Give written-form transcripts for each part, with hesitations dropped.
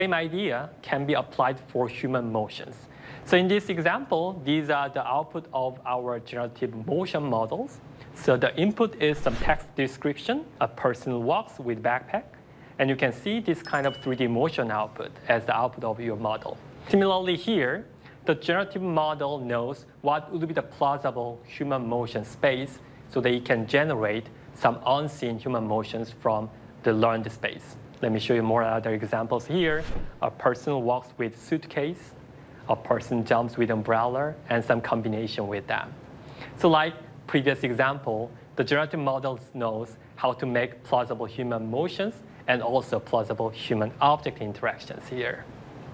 Same idea can be applied for human motions. So in this example, these are the output of our generative motion models. So the input is some text description, a person walks with backpack, and you can see this kind of 3D motion output as the output of your model. Similarly here, the generative model knows what would be the plausible human motion space so that it can generate some unseen human motions from the learned space. Let me show you more other examples here. A person walks with suitcase, a person jumps with umbrella, and some combination with them. So like previous example, the generative model knows how to make plausible human motions and also plausible human object interactions here.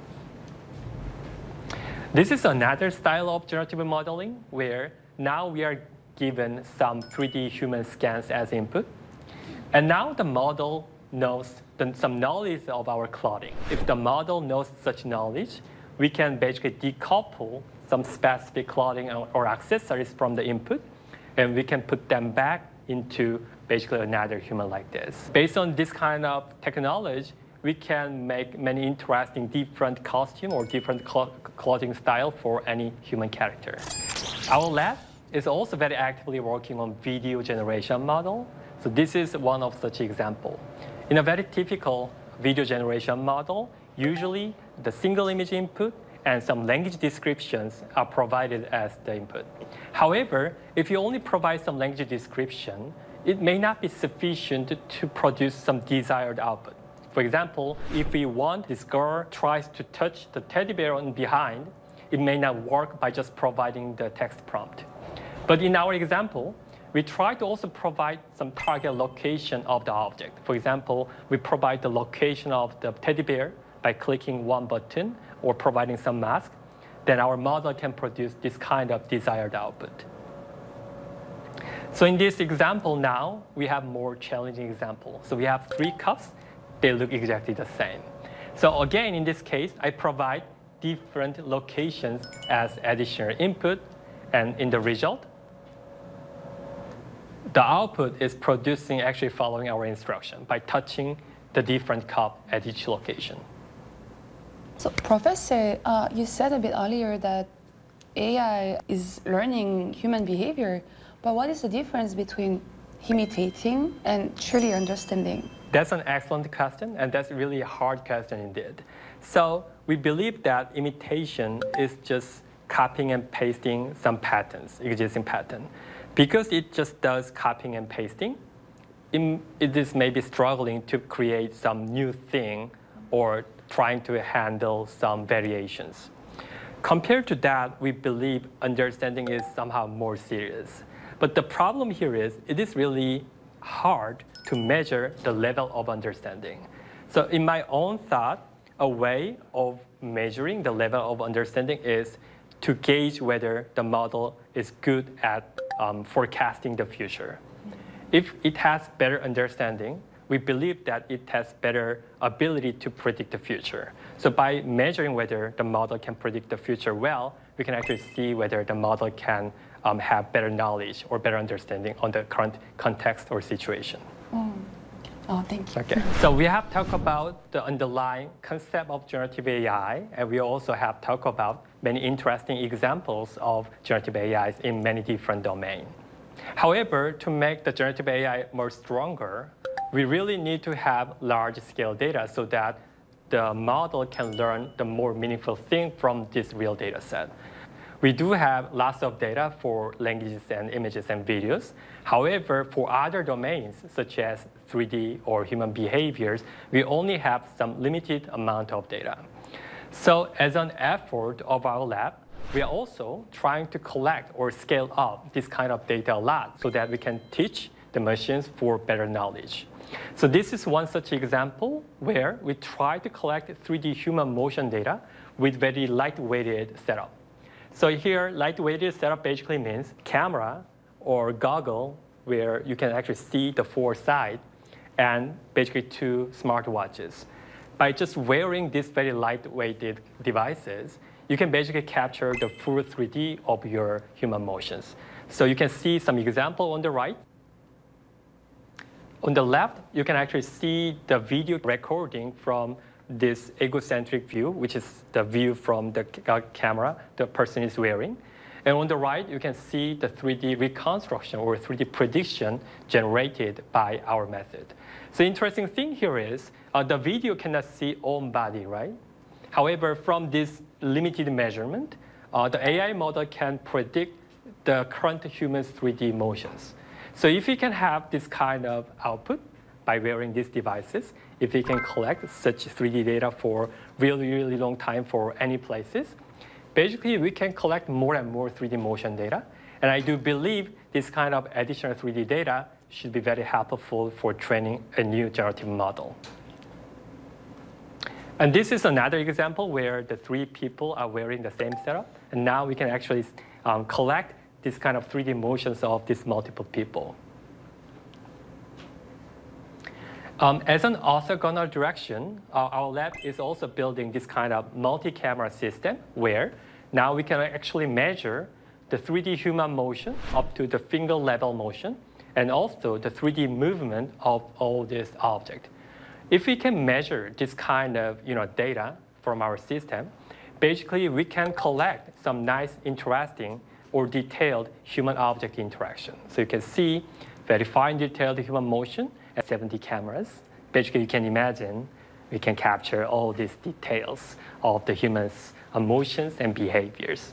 This is another style of generative modeling where now we are given some 3D human scans as input. And now the model knows some knowledge of our clothing. If the model knows such knowledge, we can basically decouple some specific clothing or accessories from the input, and we can put them back into basically another human like this. Based on this kind of technology, we can make many interesting different costume or different clothing style for any human character. Our lab is also very actively working on video generation model. So this is one of such example. In a very typical video generation model, usually the single image input and some language descriptions are provided as the input. However, if you only provide some language description, it may not be sufficient to produce some desired output. For example, if we want this girl tries to touch the teddy bear on behind, it may not work by just providing the text prompt. But in our example, we try to also provide some target location of the object. For example, we provide the location of the teddy bear by clicking one button or providing some mask. Then our model can produce this kind of desired output. So in this example now, we have more challenging example. So we have 3 cups. They look exactly the same. So again, in this case, I provide different locations as additional input. And in the result, the output is producing actually following our instruction by touching the different cup at each location. So Professor, you said a bit earlier that AI is learning human behavior, but what is the difference between imitating and truly understanding? That's an excellent question, and that's really a hard question indeed. So we believe that imitation is just copying and pasting some patterns, existing pattern. Because it just does copying and pasting, it is maybe struggling to create some new thing or trying to handle some variations. Compared to that, we believe understanding is somehow more serious. But the problem here is it is really hard to measure the level of understanding. So in my own thought, a way of measuring the level of understanding is to gauge whether the model is good at forecasting the future. If it has better understanding, we believe that it has better ability to predict the future. So by measuring whether the model can predict the future well, we can actually see whether the model can have better knowledge or better understanding on the current context or situation. Oh, thank you. Okay. So we have talked about the underlying concept of generative AI, and we also have talked about many interesting examples of generative AIs in many different domains. However, to make the generative AI more stronger, we really need to have large-scale data so that the model can learn the more meaningful thing from this real data set. We do have lots of data for languages and images and videos. However, for other domains, such as 3D or human behaviors, we only have some limited amount of data. So as an effort of our lab, we are also trying to collect or scale up this kind of data a lot so that we can teach the machines for better knowledge. So this is one such example where we try to collect 3D human motion data with very lightweighted setup. So here, lightweighted setup basically means camera or goggle where you can actually see the 4 sides and basically 2 smartwatches. By just wearing these very lightweighted devices, you can basically capture the full 3D of your human motions. So you can see some example on the right. On the left, you can actually see the video recording from this egocentric view, which is the view from the camera the person is wearing. And on the right, you can see the 3D reconstruction or 3D prediction generated by our method. So interesting thing here is the video cannot see own body, right? However, from this limited measurement, the AI model can predict the current human's 3D motions. So if we can have this kind of output by wearing these devices, if we can collect such 3D data for really, really long time for any places, basically we can collect more and more 3D motion data. And I do believe this kind of additional 3D data should be very helpful for training a new generative model. And this is another example where the 3 people are wearing the same setup. And now we can actually collect this kind of 3D motions of these multiple people. As an orthogonal direction, our lab is also building this kind of multi-camera system where now we can actually measure the 3D human motion up to the finger level motion and also the 3D movement of all this object. If we can measure this kind of data from our system, basically we can collect some nice, interesting, or detailed human-object interaction. So you can see very fine detailed human motion at 70 cameras. Basically, you can imagine we can capture all these details of the human's emotions and behaviors.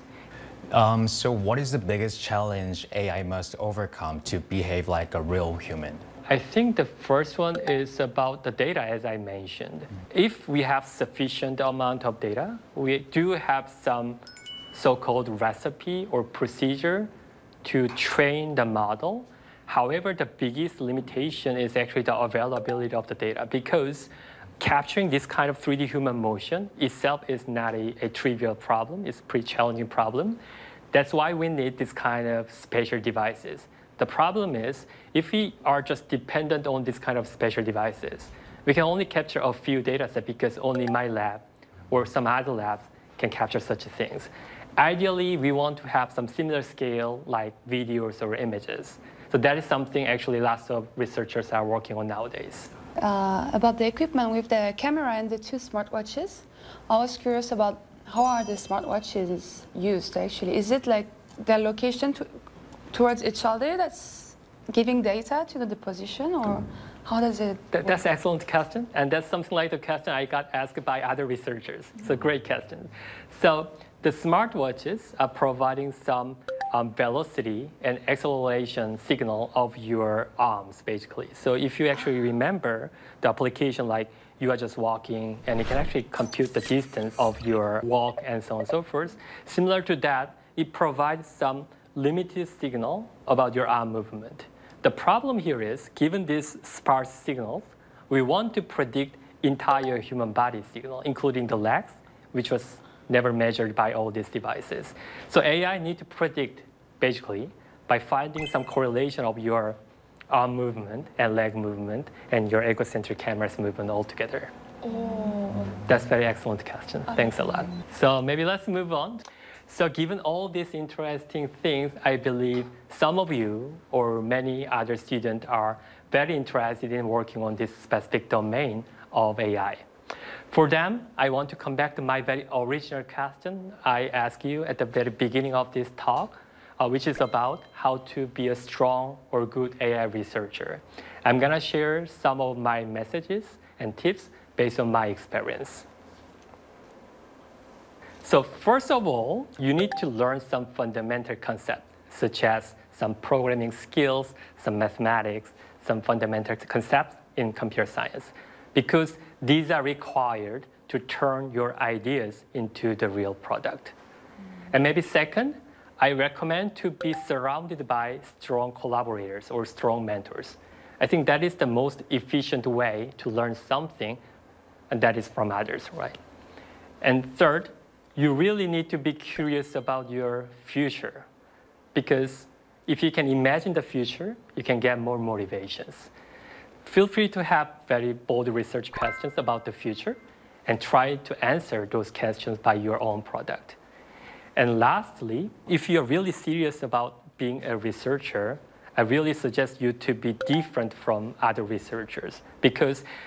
So what is the biggest challenge AI must overcome to behave like a real human? I think the first one is about the data, as I mentioned. If we have sufficient amount of data, we do have some so-called recipe or procedure to train the model. However, the biggest limitation is actually the availability of the data because capturing this kind of 3D human motion itself is not a trivial problem. It's a pretty challenging problem. That's why we need this kind of spatial devices. The problem is, if we are just dependent on this kind of spatial devices, we can only capture a few data sets because only my lab or some other labs can capture such things. Ideally, we want to have some similar scale like videos or images. So that is something actually lots of researchers are working on nowadays. About the equipment with the camera and the 2 smartwatches, I was curious about how are the smartwatches used actually? Is it like their location towards each other that's giving data to the position, or how does it work? That's an excellent question, and that's something like the question I got asked by other researchers. It's a great question. So the smartwatches are providing some velocity and acceleration signal of your arms, basically. So if you actually remember the application, like you are just walking, and it can actually compute the distance of your walk and so on and so forth. Similar to that, it provides some limited signal about your arm movement. The problem here is, given these sparse signals, we want to predict entire human body signal, including the legs, which was never measured by all these devices. So AI need to predict, basically, by finding some correlation of your arm movement and leg movement and your egocentric camera's movement all together. Oh. That's a very excellent question. Thanks a lot. So maybe let's move on. So given all these interesting things, I believe some of you or many other students are very interested in working on this specific domain of AI. For them, I want to come back to my very original question I asked you at the very beginning of this talk, which is about how to be a strong or good AI researcher. I'm going to share some of my messages and tips based on my experience. So first of all, you need to learn some fundamental concepts, such as some programming skills, some mathematics, some fundamental concepts in computer science, because these are required to turn your ideas into the real product. And maybe second, I recommend to be surrounded by strong collaborators or strong mentors. I think that is the most efficient way to learn something, and that is from others, right? And third, you really need to be curious about your future, because if you can imagine the future, you can get more motivations. Feel free to have very bold research questions about the future and try to answer those questions by your own product. And lastly, if you're really serious about being a researcher, I really suggest you to be different from other researchers, because